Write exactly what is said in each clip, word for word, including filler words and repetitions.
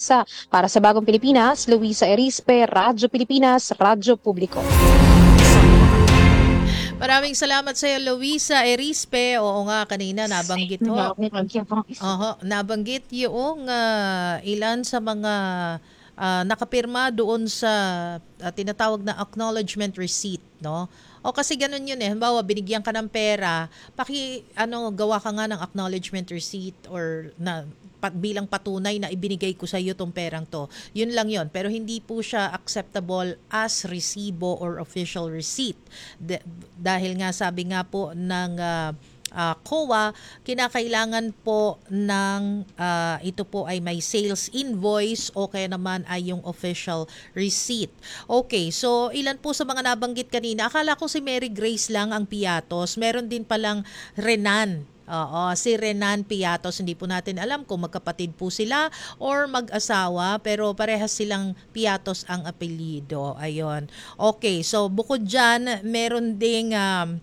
bansa. Para sa Bagong Pilipinas, Luisa Erispe, Radyo Pilipinas, Radyo Publiko. Maraming salamat sa iyo, Luisa Erispe. Oo nga, kanina nabanggit ho. Oho, nabanggit yung ah, ilan sa mga ah, nakapirma doon sa ah, tinatawag na acknowledgement receipt, no? O kasi ganun yun eh. Halimbawa, binigyan ka ng pera, paki, ano, gawa ka nga ng acknowledgement receipt or na pat, bilang patunay na ibinigay ko sa iyo tong perang to. Yun lang yun. Pero hindi po siya acceptable as resibo or official receipt. De- dahil nga sabi nga po ng ah, uh, C O A, kinakailangan po ng uh, ito po ay may sales invoice o kaya naman ay yung official receipt. Okay, so ilan po sa mga nabanggit kanina? Akala ko si Mary Grace lang ang Piatos. Meron din palang Renan. Oo, si Renan Piatos, hindi po natin alam kung magkapatid po sila or mag-asawa, pero parehas silang Piatos ang apelyido. Ayun. Okay, so bukod dyan, meron ding um,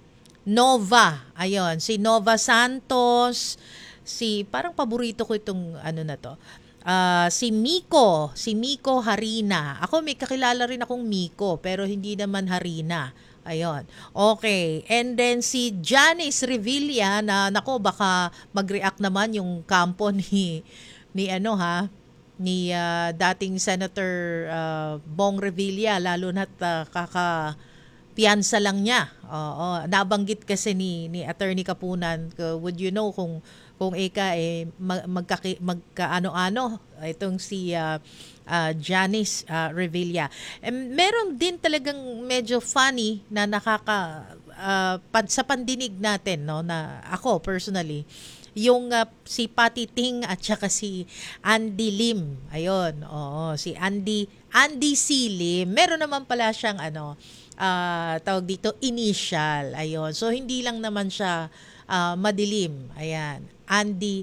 Nova. Ayun, si Nova Santos, si parang paborito ko itong ano na to. Ah, si Miko, si Miko Harina. Ako may kakilala rin akong Miko pero hindi naman Harina. Ayun. Okay. And then si Janice Revilla na nako baka mag-react naman yung kampo ni ni ano ha ni ah, dating Senator ah, Bong Revilla lalo na't ah, kaka piyansa lang niya. Oo, nabanggit kasi ni ni Attorney Kapunan, ko, would you know kung kung eka eh mag, magkaki, magkaano-ano itong si ah, ah, Janice ah, Revilla. Eh, meron din talagang medyo funny na nakaka ah, pad, sa pandinig natin no na ako personally yung ah, si Patty Ting at saka si Andy Lim. Ayun, oo, si Andy Andy C. Lim. Meron naman pala siyang ano ah, tawag dito initial. Ayun. So hindi lang naman siya ah, madilim. Ayan. Andy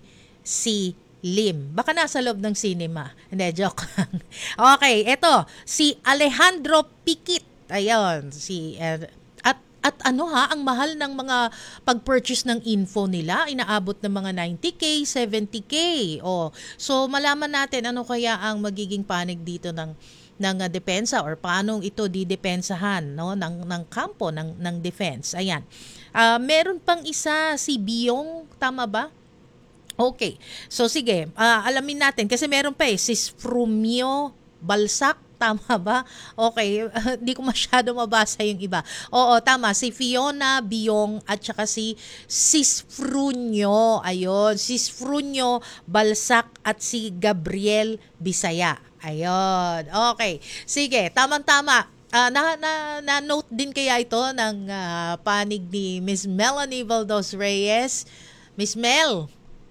C. Lim. Baka nasa loob ng cinema. Hindi, joke lang. Okay, eto. Si Alejandro Piquit. Ayun. Si, uh, at, at ano ha, ang mahal ng mga pag-purchase ng info nila, inaabot ng mga ninety K, seventy K. Oh, so, malaman natin ano kaya ang magiging panig dito ng ng uh, depensa or paano ito didepensahan no ng ng kampo ng ng defense. Ayan. Ah, meron pang isa si Biyong, tama ba? Okay. So sige, ah, alamin natin kasi meron pa eh si Frumio Balsac, tama ba? Okay, hindi ko masyado mabasa yung iba. Oo, tama. Si Fiona Biong at saka si Sisfrunyo. Ayun, Sisfrunyo Balsac at si Gabriel Bisaya. Ayun. Okay. Sige, tamang-tama. Ah, na, na, na note din kaya ito ng ah, panig ni Miss Melanie Valdos Reyes. Miss Mel,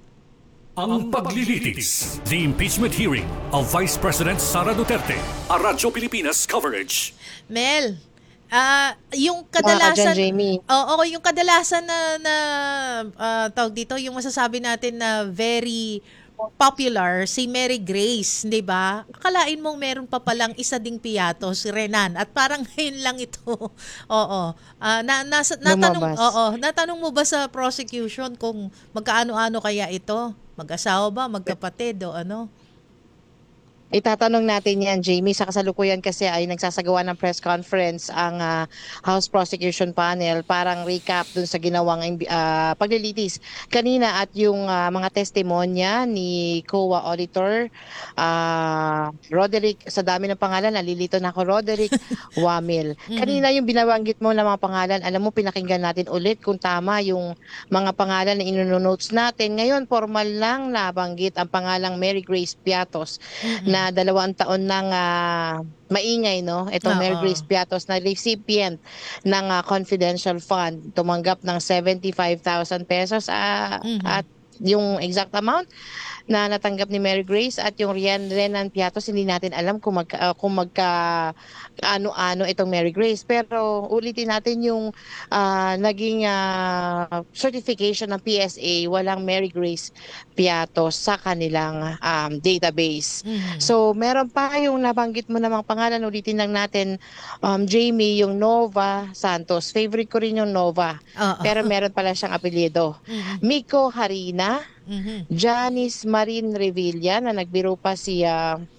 Ang paglilitis, the impeachment hearing of Vice President Sara Duterte, a Radyo Pilipinas coverage. Mel, ah yung Mga ka kadalasan dyan, Jamie. Oo, yung kadalasan na na ah, tawag dito, yung masasabi natin na very popular si Mary Grace, 'di ba? Akalain mong meron pa palang isa ding Piatos, si Renan, at parang ngayon lang ito. Oo. Ah, na, nasa, natanong Lumabas. oo, natanong mo ba sa prosecution kung magkaano-ano kaya ito? Mag-asawa ba, magkapatid o ano? Itatanong natin yan, Jamie. Sa kasalukuyan kasi ay nagsasagawa ng press conference ang ah, House Prosecution Panel, parang recap dun sa ginawang imbi- ah, paglilitis kanina at yung ah, mga testimonya ni C O A Auditor ah, Roderick, sa dami ng pangalan, nalilito na ako, Roderick Wamil. Kanina yung binabanggit mo na mga pangalan, alam mo, pinakinggan natin ulit kung tama yung mga pangalan na inonotes natin. Ngayon, formal lang nabanggit ang pangalang Mary Grace Piatos na dalawang taon nang ah, maingay, no? Itong Mary Oo. Grace Piatos na recipient ng ah, confidential fund, tumanggap ng seventy-five thousand pesos ah, Mhm. at yung exact amount na natanggap ni Mary Grace at yung Rian Renan Piatos, hindi natin alam kung magka, ah, kung magka ano-ano itong Mary Grace, pero ulitin natin yung ah, naging ah, certification ng P S A, walang Mary Grace Piatos sa kanilang um, database. Mhm. So meron pa yung nabanggit mo namang pangalan, ulitin lang natin, um, Jamie, yung Nova Santos. Favorite ko rin yung Nova, Oo. pero meron pala siyang apelyido. Mhm. Miko Harina, Mhm. Janice Marin Revilla na nagbiro pa si ah,